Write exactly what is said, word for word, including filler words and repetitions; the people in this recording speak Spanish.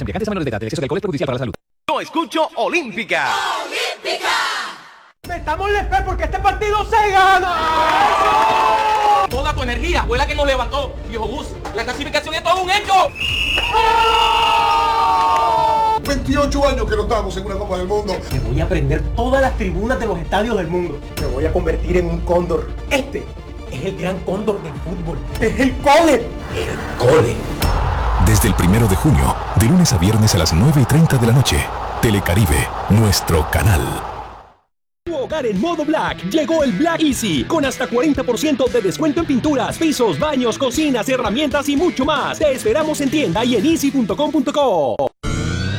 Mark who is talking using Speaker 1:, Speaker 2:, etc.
Speaker 1: Bebidas embriagantes a menores de edad. El exceso de alcohol es perjudicial para la salud.
Speaker 2: Yo escucho Olímpica.
Speaker 3: ¡Olímpica!
Speaker 4: ¡Metamos el F porque este partido se gana!
Speaker 5: Toda tu energía fue la que nos levantó. Viejo Bus, la clasificación es todo un hecho.
Speaker 6: veintiocho años que no estamos en una Copa del Mundo.
Speaker 4: Me voy a prender todas las tribunas de los estadios del mundo. Me voy a convertir en un cóndor. Este es el gran cóndor del fútbol. Es el cole. El cole.
Speaker 7: Desde el primero de junio, de lunes a viernes a las nueve y treinta de la noche, Telecaribe, nuestro canal.
Speaker 8: Tu hogar en modo Black. Llegó el Black Easy, con hasta cuarenta por ciento de descuento en pinturas, pisos, baños, cocinas, herramientas y mucho más. Te esperamos en tienda y en easy punto com punto co.